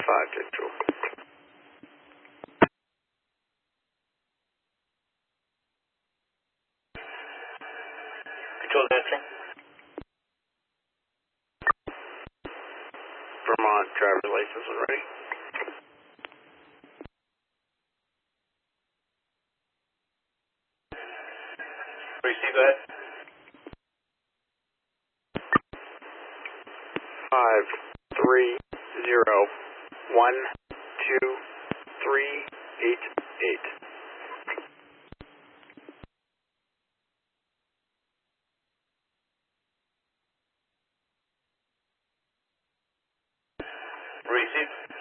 Central. Control answering. Vermont driver's license when ready. Receive that. 530123888. Receive.